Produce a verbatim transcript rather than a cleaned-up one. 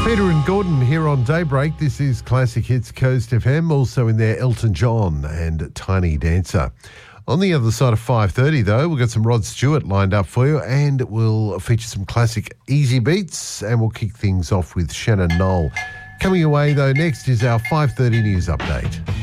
Peter and Gordon here on Daybreak. This is Classic Hits Coast F M. Also in there, Elton John and Tiny Dancer. On the other side of five thirty, though, we've got some Rod Stewart lined up for you, and we'll feature some classic easy beats, and we'll kick things off with Shannon Knoll. Coming away, though, next is our five thirty news update.